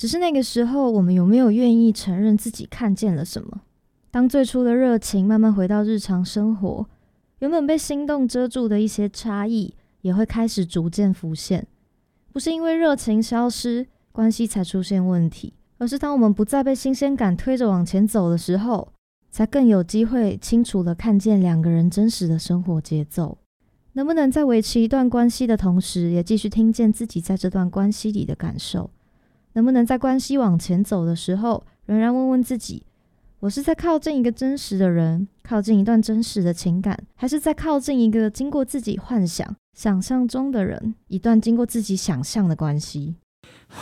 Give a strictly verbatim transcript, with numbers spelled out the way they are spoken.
只是那个时候我们有没有愿意承认自己看见了什么？当最初的热情慢慢回到日常生活，原本被心动遮住的一些差异也会开始逐渐浮现。不是因为热情消失，关系才出现问题，而是当我们不再被新鲜感推着往前走的时候，才更有机会清楚地看见两个人真实的生活节奏。能不能在维持一段关系的同时，也继续听见自己在这段关系里的感受？能不能在关系往前走的时候，仍然问问自己，我是在靠近一个真实的人，靠近一段真实的情感，还是在靠近一个经过自己幻想、想象中的人，一段经过自己想象的关系？